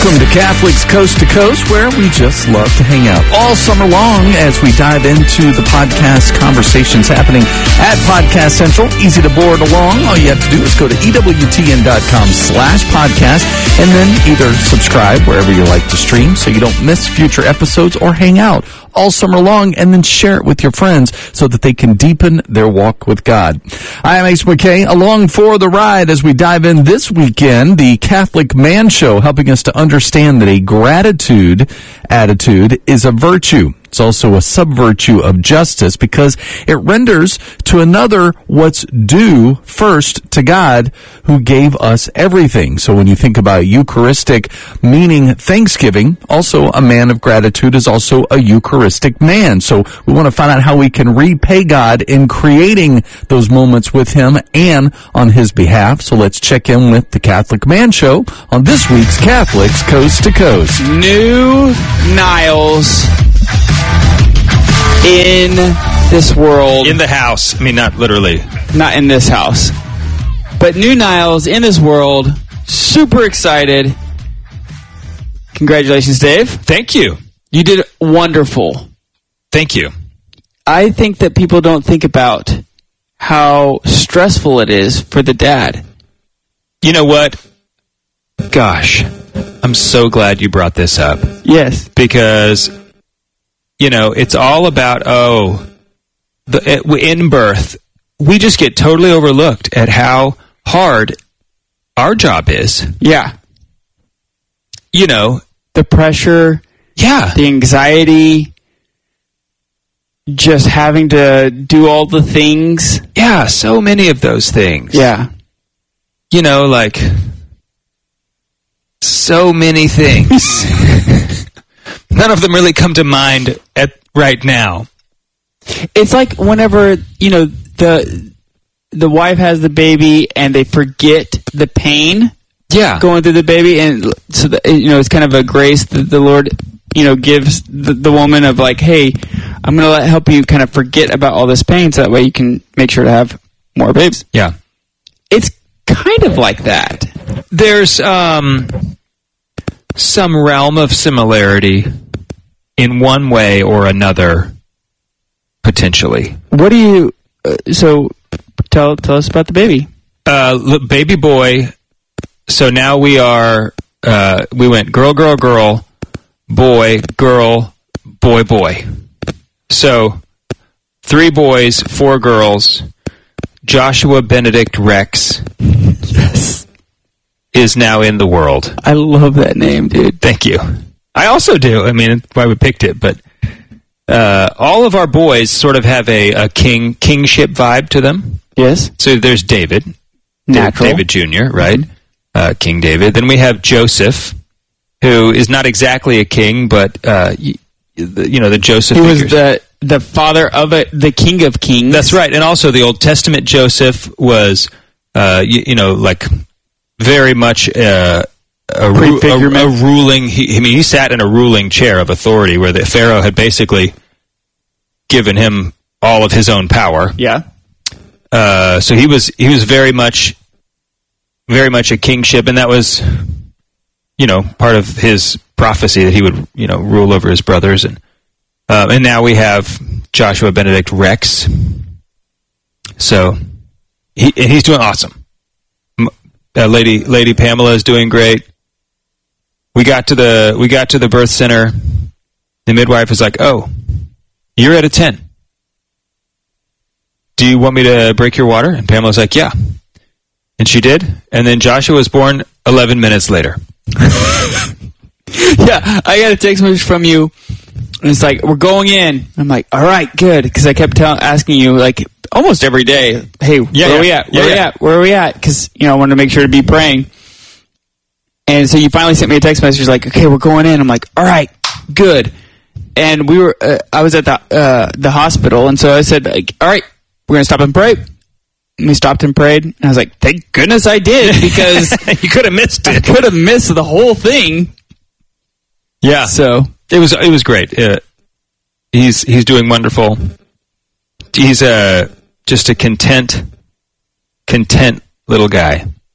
Welcome to Catholics Coast to Coast, where we just love to hang out all summer long as we dive into the podcast conversations happening at Podcast Central. Easy to board along. All you have to do is go to EWTN.com/podcast and then either subscribe wherever you like to stream so you don't miss future episodes, or hang out all summer long and then share it with your friends so that they can deepen their walk with God. I am Ace McKay, along for the ride as we dive in this weekend, the Catholic Man Show, helping us to understand that a gratitude attitude is a virtue. It's also a sub-virtue of justice because it renders to another what's due first to God, who gave us everything. So when you think about Eucharistic meaning thanksgiving, also a man of gratitude is also a Eucharistic man. So we want to find out how we can repay God in creating those moments with Him and on His behalf. So let's check in with the Catholic Man Show on this week's Catholics Coast to Coast. New Niles in this world. In the house. I mean, not literally. Not in this house. But new Niles in this world. Super excited. Congratulations, Dave. Thank you. You did wonderful. Thank you. I think that people don't think about how stressful it is for the dad. You know what? Gosh, I'm so glad you brought this up. Yes. Because, you know, it's all about, in birth, we just get totally overlooked at how hard our job is. Yeah. You know. The pressure. Yeah. The anxiety. Just having to do all the things. Yeah, so many of those things. Yeah. You know, like, so many things. None of them really come to mind right now. It's like whenever, you know, the wife has the baby and they forget the pain. Yeah. Going through the baby, and so you know, it's kind of a grace that the Lord, you know, gives the woman of like, hey, I'm going to help you kind of forget about all this pain, so that way you can make sure to have more babies. Yeah. It's kind of like that. There's some realm of similarity in one way or another, potentially. What do you? So, tell us about the baby. Baby boy. So now we are. We went girl, girl, girl, boy, girl, boy, boy. So 3 boys, 4 girls. Joshua Benedict Rex. Yes. Is now in the world. I love that name, dude. Thank you. I also do. I mean, that's why we picked it. But all of our boys sort of have a kingship vibe to them. Yes. So there's David. Natural. David Jr., right? King David. Then we have Joseph, who is not exactly a king, but, you know, the Joseph He figures. was the father of the King of Kings. That's right. And also the Old Testament Joseph was, you know, like very much a ruling. He sat in a ruling chair of authority where the Pharaoh had basically given him all of his own power. Yeah. So he was very much a kingship, and that was, you know, part of his prophecy that he would, you know, rule over his brothers. And now we have Joshua Benedict Rex. So he's doing awesome. Lady Pamela is doing great. We got to the birth center. The midwife was like, "Oh, you're at a 10. Do you want me to break your water?" And Pamela's like, "Yeah." And she did. And then Joshua was born 11 minutes later. Yeah, I got a text message from you, and it's like, we're going in. I'm like, all right, good, because I kept asking you, like, almost every day, hey, where are we at? Where are we at? Because, you know, I wanted to make sure to be praying. And so you finally sent me a text message like, okay, we're going in. I'm like, all right, good. And we were, I was at the hospital, and so I said, like, all right, we're going to stop and pray. And we stopped and prayed, and I was like, thank goodness I did, because you could have missed it. I could have missed the whole thing. Yeah. So it was great. He's doing wonderful. He's just a content little guy.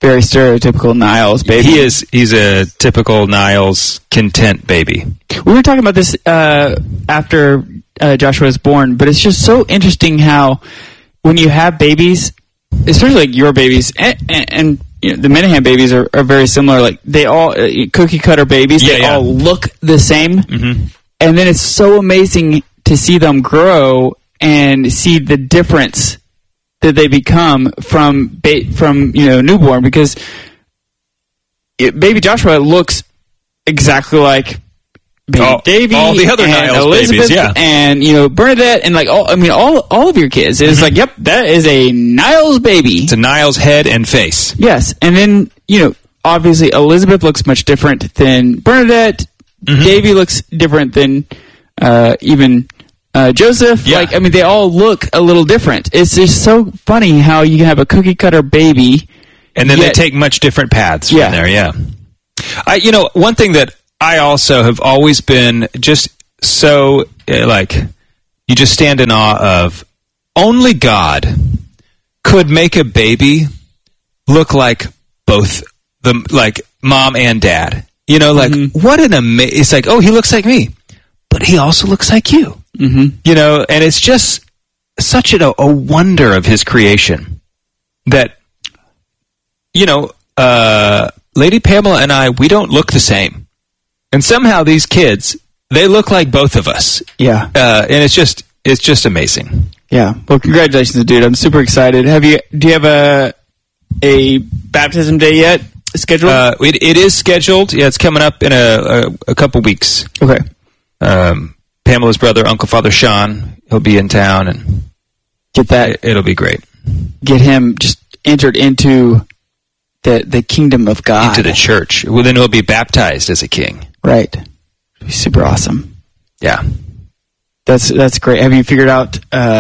very stereotypical Niles baby. He's a typical Niles content baby. We were talking about this after Joshua was born, but it's just so interesting how when you have babies, especially like your babies, and you know, the Minahan babies are very similar. Like they all cookie cutter babies. They all look the same, and then it's so amazing to see them grow and see the difference that they become from newborn, because baby Joshua looks exactly like baby Davy, all the other Niles Elizabeth, babies, and Bernadette, and like all of your kids. It's like, yep, that is a Niles baby. It's a Niles head and face. Yes, and then obviously Elizabeth looks much different than Bernadette. Davy looks different than even Joseph. Yeah. They all look a little different. It's just so funny how you can have a cookie cutter baby, and then they take much different paths from there. Yeah, one thing that I also have always been just so you just stand in awe of. Only God could make a baby look like both mom and dad. What an amazing! It's like, oh, he looks like me, but he also looks like you. And it's just such a wonder of his creation that, Lady Pamela and I, we don't look the same. And somehow these kids, they look like both of us. Yeah. And it's just amazing. Yeah. Well, congratulations, dude. I'm super excited. Do you have a baptism day yet scheduled? It is scheduled. Yeah, it's coming up in a couple weeks. Okay. Pamela's brother, Uncle Father Sean, he'll be in town, and get that. It'll be great. Get him just entered into the kingdom of God, into the church. Well, then he'll be baptized as a king. Right. It'll be super awesome. Yeah. That's great. Have you figured out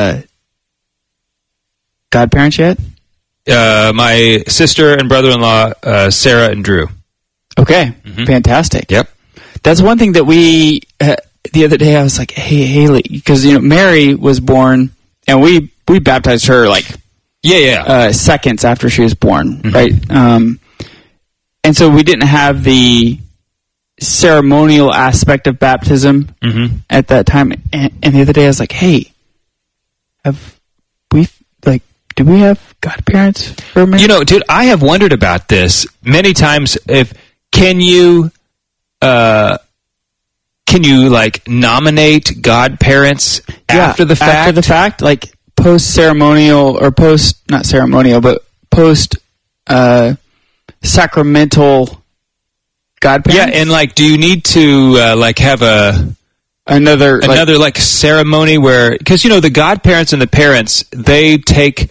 godparents yet? My sister and brother-in-law, Sarah and Drew. Okay. Fantastic. Yep. That's one thing that we the other day I was like, hey Haley, because Mary was born and we baptized her seconds after she was born, right? And so we didn't have the ceremonial aspect of baptism at that time. And the other day I was like, hey, do we have godparents for Mary? Dude, I have wondered about this many times. Can you nominate godparents after the fact? After the fact, like post-ceremonial or not ceremonial, but post-sacramental godparents? Yeah, and do you need to have another ceremony where, because the godparents and the parents, they take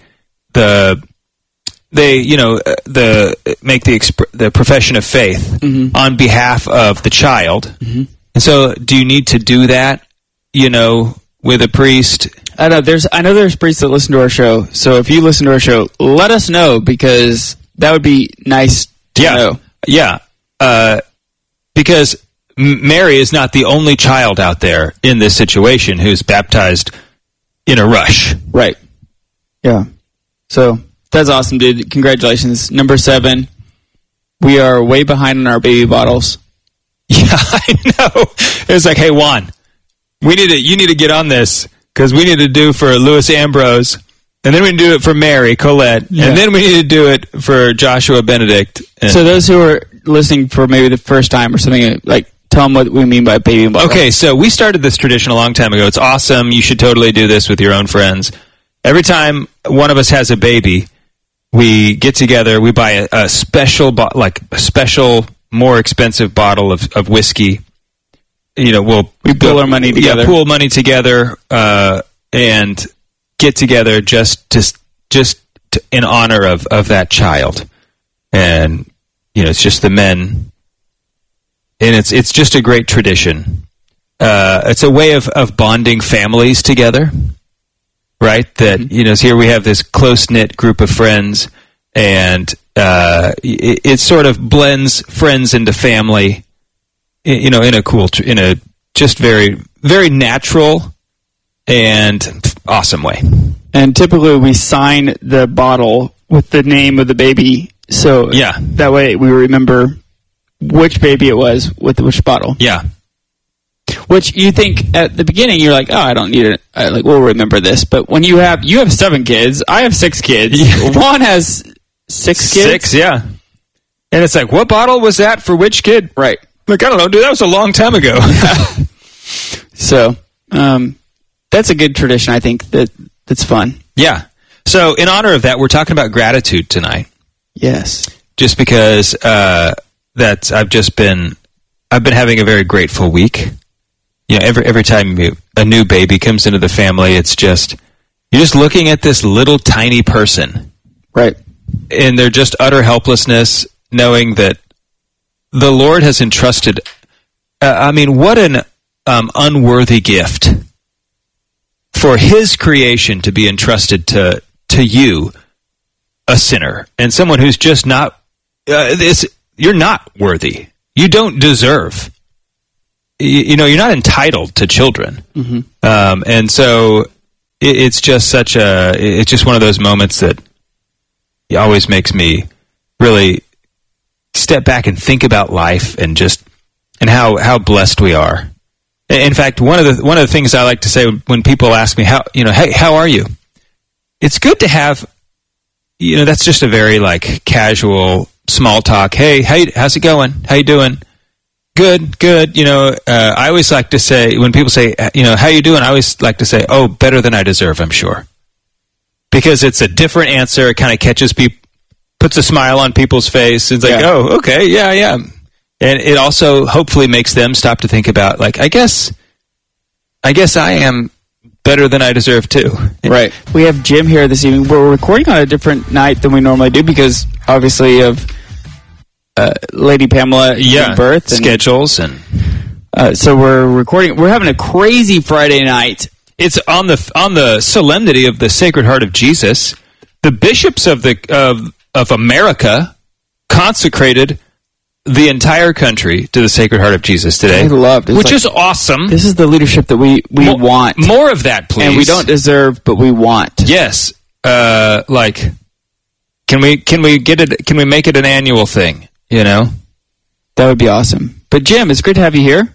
make the profession of faith on behalf of the child. And so do you need to do that, with a priest? I know there's priests that listen to our show. So if you listen to our show, let us know, because that would be nice to know. Yeah. Because Mary is not the only child out there in this situation who's baptized in a rush. Right. Yeah. So that's awesome, dude. Congratulations. Number 7. We are way behind on our baby bottles. Yeah, I know. It's like, hey, Juan, you need to get on this, because we need to do for Louis Ambrose, and then we need to do it for Mary Colette, and then we need to do it for Joshua Benedict. So those who are listening for maybe the first time or something, tell them what we mean by baby bottle. Okay, so we started this tradition a long time ago. It's awesome. You should totally do this with your own friends. Every time one of us has a baby, we get together, we buy a special, more expensive bottle of whiskey. We pool our money together. Yeah, pool money together, and get together just in honor of that child. And it's just the men, and it's just a great tradition. It's a way of bonding families together, right? That here we have this close-knit group of friends, and it sort of blends friends into family, in a just very, very natural and awesome way. And typically we sign the bottle with the name of the baby So that way we remember which baby it was with which bottle. Yeah. Which you think at the beginning you're like, oh, I don't need it. Like we'll remember this. But when you have 7 kids, I have 6 kids. Juan has 6 kids. 6, yeah. And it's like, what bottle was that for which kid? Right. Like, I don't know, dude. That was a long time ago. So that's a good tradition. I think that's fun. Yeah. So in honor of that, we're talking about gratitude tonight. Yes. Just because I've been having a very grateful week. You know, every time a new baby comes into the family, it's just you're just looking at this little tiny person, right? And they're just utter helplessness, knowing that the Lord has entrusted. What an unworthy gift for His creation to be entrusted to you, a sinner, and someone who's just not. You're not worthy. You don't deserve. You're not entitled to children. Mm-hmm. And so it's just it's just one of those moments that always makes me really step back and think about life and how blessed we are. In fact, one of the things I like to say when people ask me hey, how are you? It's good to have, that's just a very like casual small talk. Hey, how's it going? How you doing? Good. I always like to say, when people say, how you doing? I always like to say, oh, better than I deserve, I'm sure. Because it's a different answer. It kind of catches people, puts a smile on people's face. It's like, oh, okay, yeah. And it also hopefully makes them stop to think about, like, I guess I am better than I deserve too. Right. We have Jim here this evening. We're recording on a different night than we normally do because, obviously, of Lady Pamela giving birth. Schedules. And so we're recording. We're having a crazy Friday night. It's on the solemnity of the Sacred Heart of Jesus. The bishops of America consecrated the entire country to the Sacred Heart of Jesus today. I loved it. Which is awesome. This is the leadership that we want. More of that, please. And we don't deserve, but we want. Yes. Can we get it? Can we make it an annual thing? That would be awesome. But Jim, it's great to have you here.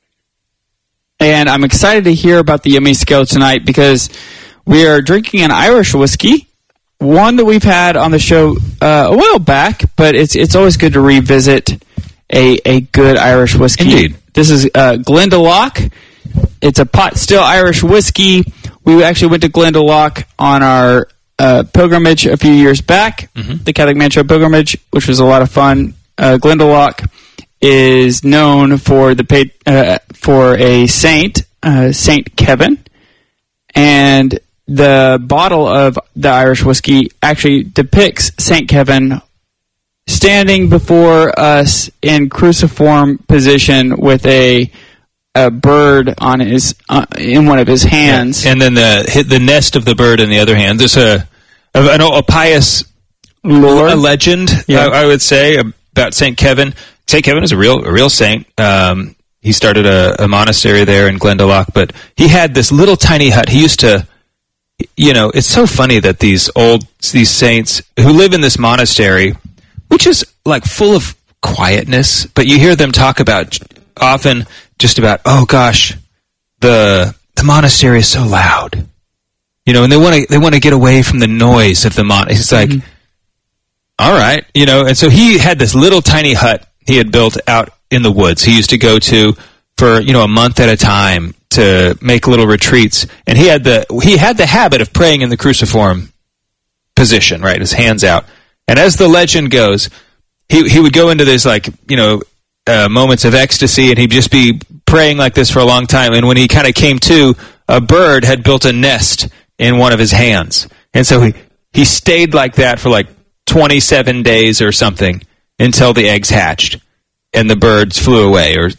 And I'm excited to hear about the Yummy Scale tonight because we are drinking an Irish whiskey, one that we've had on the show a while back, but it's always good to revisit a good Irish whiskey. Indeed. This is Glendalough. It's a pot still Irish whiskey. We actually went to Glendalough on our pilgrimage a few years back, the Catholic Man Show pilgrimage, which was a lot of fun. Glendalough is known for for a saint, Saint Kevin, and the bottle of the Irish whiskey actually depicts Saint Kevin standing before us in cruciform position with a bird on his in one of his hands, and then the nest of the bird in the other hand. There's a pious lore, a legend, I would say, about Saint Kevin. Saint Kevin is a real saint. He started a monastery there in Glendalough, but he had this little tiny hut. He used to, it's so funny that these saints who live in this monastery, which is like full of quietness, but you hear them talk about often just about, oh gosh, the monastery is so loud, and they want to get away from the noise of the monastery. It's like, all right, and so he had this little tiny hut he had built out in the woods. He used to go to for a month at a time to make little retreats, and he had the habit of praying in the cruciform position, right, his hands out. And as the legend goes, he would go into this moments of ecstasy, and he'd just be praying like this for a long time. And when he kind of came to, a bird had built a nest in one of his hands, and so he stayed like that for like 27 days or something until the eggs hatched and the birds flew away. Or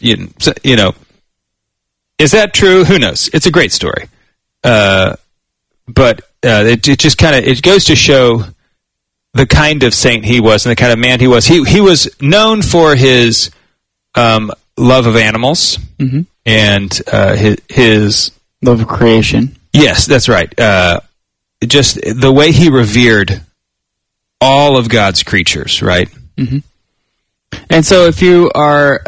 is that true? Who knows? It's a great story, but it just it goes to show the kind of saint he was and the kind of man he was. He was known for his love of animals and his love of creation. Yes, that's right. Just the way he revered all of God's creatures, right? Mm-hmm. And so if you are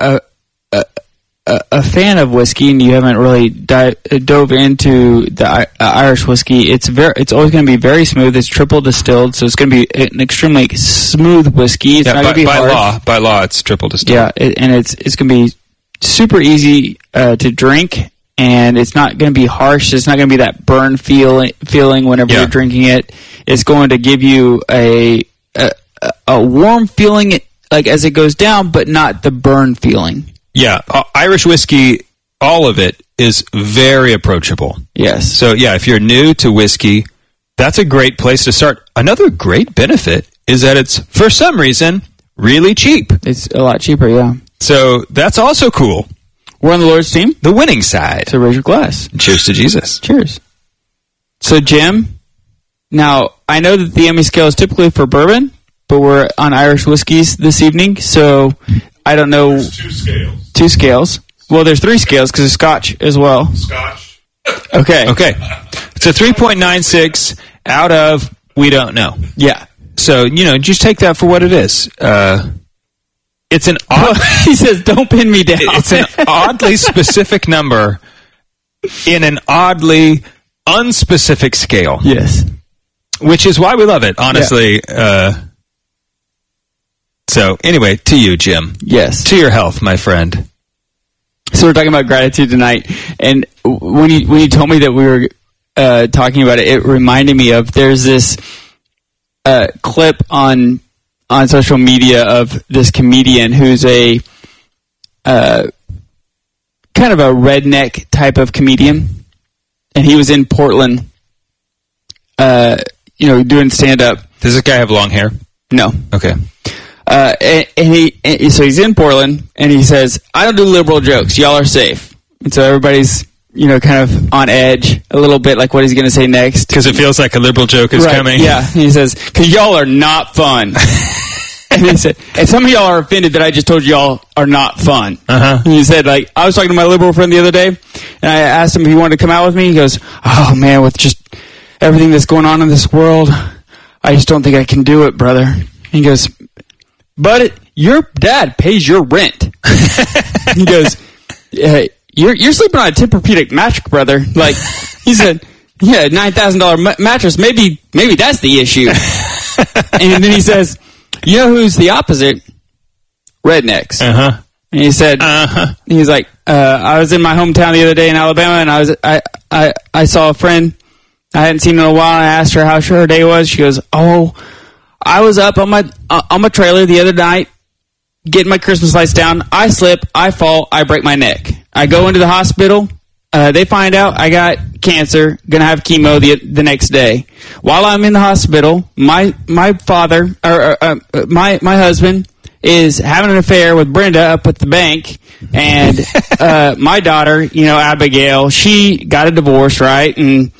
a fan of whiskey and you haven't really dove into the Irish whiskey, it's always going to be very smooth. It's triple distilled, so it's going to be an extremely smooth whiskey. It's not going to be hard. By law, it's triple distilled. Yeah, and it's going to be super easy to drink, and it's not going to be harsh. It's not going to be that burn feeling whenever you're drinking it. It's going to give you a warm feeling like as it goes down, but not the burn feeling. Yeah, Irish whiskey, all of it is very approachable. Yes. So, yeah, if you're new to whiskey, that's a great place to start. Another great benefit is that it's, for some reason, really cheap. It's a lot cheaper, yeah. So, that's also cool. We're on the Lord's team. The winning side. So, raise your glass. Cheers to Jesus. Cheers. So, Jim, now, I know that the Emmy scale is typically for bourbon, but we're on Irish whiskeys this evening, so I don't know. There's 2 scales. 2 scales. Well, there's 3 scales because there's Scotch as well. Scotch. Okay. It's a 3.96 out of we don't know. Yeah. So, just take that for what it is. It's an odd... He says, don't pin me down. It's an oddly specific number in an oddly unspecific scale. Yes. Which is why we love it, honestly. Yeah. So, anyway, to you, Jim. Yes. To your health, my friend. So we're talking about gratitude tonight, and when you told me that we were talking about it, it reminded me of there's this clip on social media of this comedian who's a kind of a redneck type of comedian, and he was in Portland, doing stand-up. Does this guy have long hair? No. Okay. So he's in Portland, and he says, I don't do liberal jokes. Y'all are safe. And so everybody's, kind of on edge a little bit, like what he's going to say next. Because it feels like a liberal joke is coming. Yeah. And he says, because y'all are not fun. And he said, and some of y'all are offended that I just told y'all are not fun. Uh-huh. And he said, I was talking to my liberal friend the other day, and I asked him if he wanted to come out with me. He goes, oh, man, with just everything that's going on in this world, I just don't think I can do it, brother. And he goes, but your dad pays your rent. He goes, you're sleeping on a Tempur-Pedic mattress, brother. Like, he said, yeah, $9,000 mattress. Maybe that's the issue. And then he says, you know who's the opposite? Rednecks. Uh-huh. And he said, he's like, I was in my hometown the other day in Alabama, and I saw a friend I hadn't seen in a while, and I asked her how her day was. She goes, oh, I was up on my trailer the other night, getting my Christmas lights down. I slip, I fall, I break my neck. I go into the hospital. They find out I got cancer, gonna have chemo the next day. While I'm in the hospital, my father, my husband, is having an affair with Brenda up at the bank, and my daughter, Abigail, she got a divorce, right? And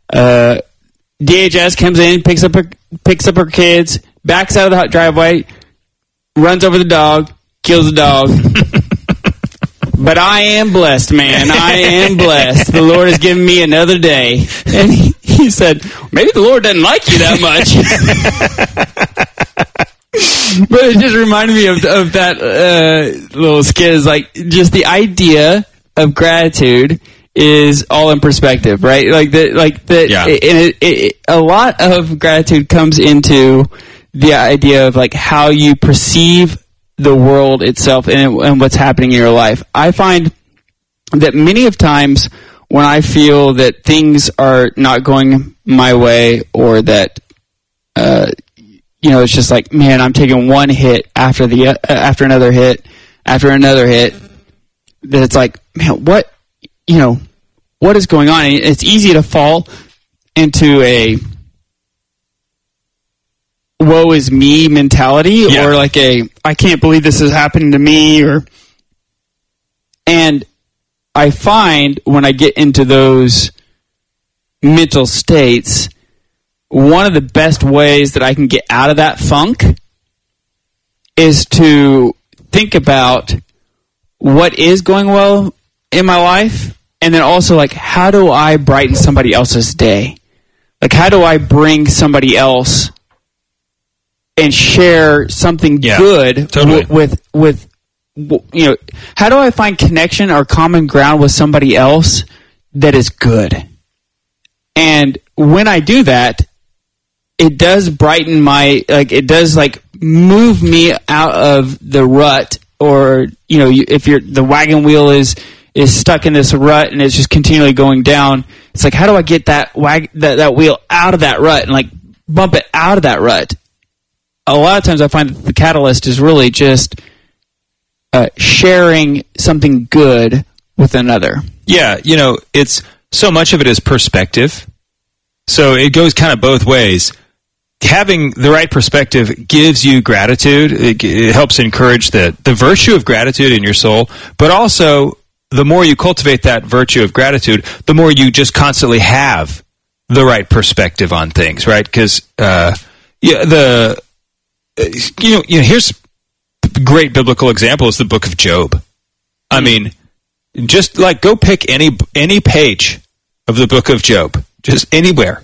DHS comes in, picks up her kids, backs out of the driveway, runs over the dog, kills the dog. But I am blessed, man. I am blessed. The Lord has given me another day. And he said, maybe the Lord doesn't like you that much. But it just reminded me of that little skit. Is like just the idea of gratitude is all in perspective, right? Yeah. And a lot of gratitude comes into the idea of like how you perceive the world itself and what's happening in your life. I find that many of times when I feel that things are not going my way, or that it's just like, man, I'm taking one hit after another hit after another hit, that it's like, man, what is going on? And it's easy to fall into a woe is me mentality, or like I can't believe this is happening to me, and I find when I get into those mental states, one of the best ways that I can get out of that funk is to think about what is going well in my life, and then also like, how do I brighten somebody else's day? Like, how do I bring somebody else and share something good totally. with how do I find connection or common ground with somebody else that is good? And when I do that, it does brighten it does move me out of the rut, or if the wagon wheel is stuck in this rut and it's just continually going down, it's like, how do I get that wheel out of that rut and bump it out of that rut? A lot of times I find that the catalyst is really just sharing something good with another. Yeah, it's so much of it is perspective. So it goes kind of both ways. Having the right perspective gives you gratitude. It helps encourage the virtue of gratitude in your soul, but also the more you cultivate that virtue of gratitude, the more you just constantly have the right perspective on things, right? Because here's a great biblical example is the book of Job. I mean, just go pick any page of the book of Job, just anywhere,